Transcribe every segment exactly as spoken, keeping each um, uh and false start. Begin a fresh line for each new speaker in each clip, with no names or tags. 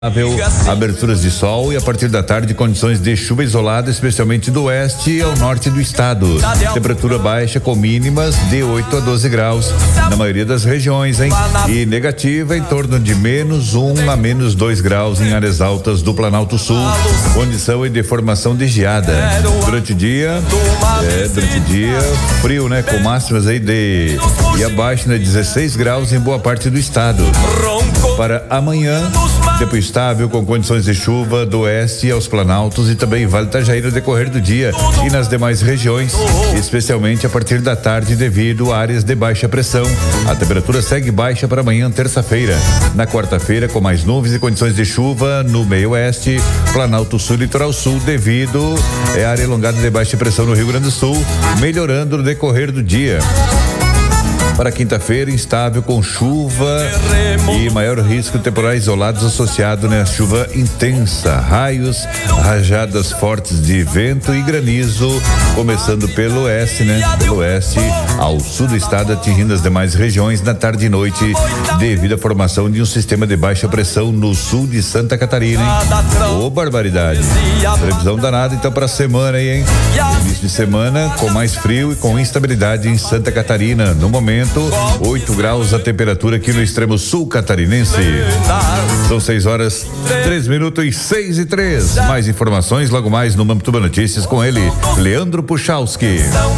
Aberturas de sol e a partir da tarde condições de chuva isolada, especialmente do oeste e ao norte do estado. Temperatura baixa com mínimas de oito a doze graus na maioria das regiões, hein? E negativa em torno de menos um a menos dois graus em áreas altas do Planalto Sul. Condição de formação de geada. Durante o dia, é, durante o dia, frio, né? Com máximas aí de e abaixo, né? dezesseis graus em boa parte do estado. Para amanhã, tempo estável com condições de chuva do oeste aos planaltos e também Vale do Itajaí no decorrer do dia e nas demais regiões, especialmente a partir da tarde devido a áreas de baixa pressão. A temperatura segue baixa para amanhã, terça-feira. Na quarta-feira, com mais nuvens e condições de chuva no meio oeste, Planalto Sul e Litoral Sul devido à área alongada de baixa pressão no Rio Grande do Sul, melhorando no decorrer do dia. Para quinta-feira, instável com chuva e maior risco de temporais isolados associado, né? Chuva intensa, raios, rajadas fortes de vento e granizo, começando pelo oeste, né? Pelo oeste ao sul do estado, atingindo as demais regiões na tarde e noite, devido à formação de um sistema de baixa pressão no sul de Santa Catarina, hein? Ô, barbaridade. Previsão danada, então, para a semana aí, hein? Início de semana com mais frio e com instabilidade em Santa Catarina. No momento, oito graus a temperatura aqui no extremo sul catarinense. São seis horas, três minutos e seis e três. Mais informações logo mais no Mamptuba Notícias com ele, Leandro Puchalski.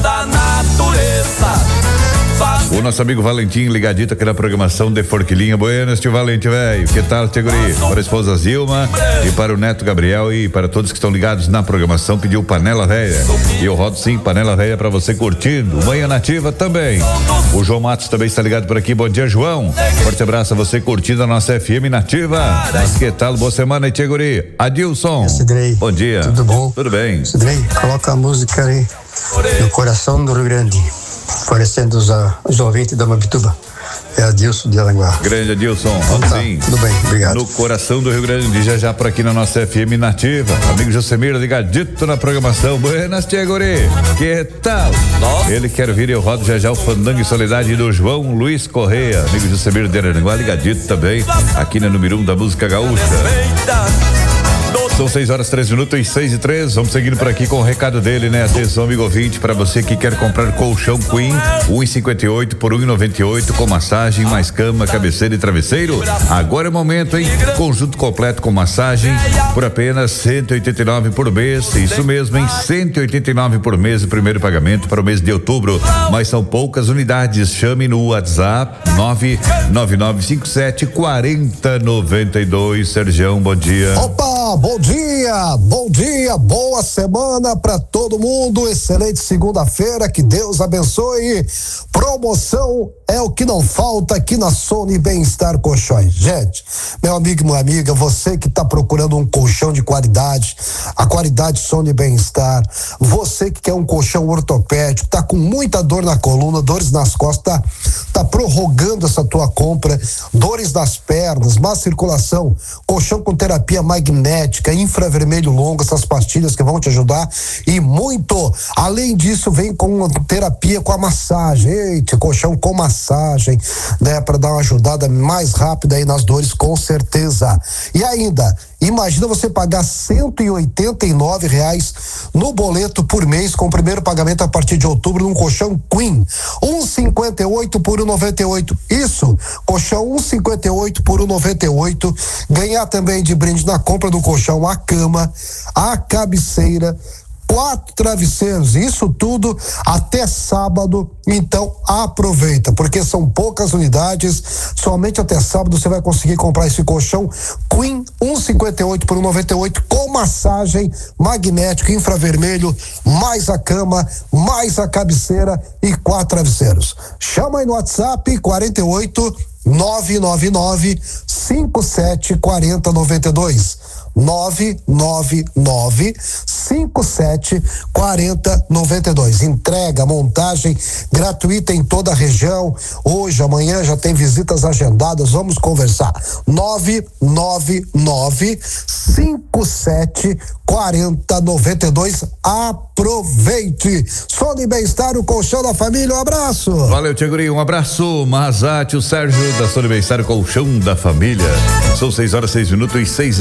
O nosso amigo Valentim ligadito aqui na programação de Forquilinha. Buenas, tio Valentim, velho. Que tal, tio guri? Para a esposa Zilma e para o neto Gabriel e para todos que estão ligados na programação, pediu Panela Velha. E eu rodo sim, Panela Velha para você curtindo. Manhã Nativa também. O João Matos também está ligado por aqui. Bom dia, João. Forte abraço a você curtindo a nossa F M Nativa. Mas que tal? Boa semana aí, tio guri. Adilson.
Cidrei.
Bom dia.
Tudo bom?
Tudo bem.
Cidrei, coloca a música aí no coração do Rio Grande. Falecendo os, uh, os ouvintes da Mamptuba. É Adilson de Aranguá.
Grande Adilson,
Então, tá,
sim.
tudo bem, obrigado.
No coração do Rio Grande, já já por aqui na nossa F M Nativa. Amigo Josemiro ligadito na programação. Buenas, tia guri. Que tal? Nossa. Ele quer vir e eu rodo já já o Fandango e Soledade do João Luiz Correia. Amigo Josemiro de Aranguá ligadito também aqui na número um da música gaúcha. São seis horas, três minutos e seis e três. Vamos seguindo por aqui com o recado dele, né? Atenção, amigo ouvinte, para você que quer comprar colchão Queen, um e cinquenta e oito por um e noventa e oito, com massagem, mais cama, cabeceira e travesseiro. Agora é o momento, hein? Conjunto completo com massagem por apenas cento e oitenta e nove por mês. Isso mesmo, hein? cento e oitenta e nove por mês, o primeiro pagamento para o mês de outubro. Mas são poucas unidades. Chame no WhatsApp nove nove nove cinco sete quatro zero nove dois. Sergião, bom dia.
Opa, bom dia, bom dia, boa semana para todo mundo, excelente segunda-feira, que Deus abençoe. Promoção é o que não falta aqui na Sony Bem-Estar Colchões. Gente, meu amigo e minha amiga, você que está procurando um colchão de qualidade, a qualidade Sony Bem-Estar, você que quer um colchão ortopédico, tá com muita dor na coluna, dores nas costas, tá, tá prorrogando essa tua compra, dores nas pernas, má circulação, colchão com terapia magnética, infravermelho longo, essas pastilhas que vão te ajudar e muito. Além disso, vem com terapia com a massagem. Eita, colchão com massagem, né? Para dar uma ajudada mais rápida aí nas dores, com certeza. E ainda, imagina você pagar cento e oitenta e nove reais no boleto por mês, com o primeiro pagamento a partir de outubro, num colchão Queen. um e cinquenta e oito por um e noventa e oito. Isso, colchão um e cinquenta e oito por um e noventa e oito. Ganhar também de brinde na compra do colchão a cama, a cabeceira, quatro travesseiros, isso tudo até sábado. Então aproveita, porque são poucas unidades, somente até sábado você vai conseguir comprar esse colchão Queen um e cinquenta e oito por um e noventa e oito, com massagem magnético, infravermelho, mais a cama, mais a cabeceira e quatro travesseiros. Chama aí no WhatsApp quarenta e oito nove nove nove cinco sete quatro zero nove dois. nove nove nove cinco sete quatro zero nove dois. Entrega, montagem gratuita em toda a região. Hoje, amanhã já tem visitas agendadas. Vamos conversar. nove nove nove cinco sete quatro zero nove dois. Aproveite. Sony Bem-Estar, o colchão da família. Um abraço.
Valeu, tia guri, um abraço. Mazate, o Sérgio da Sony Bem-Estar Colchão da Família. São seis horas, seis minutos e seis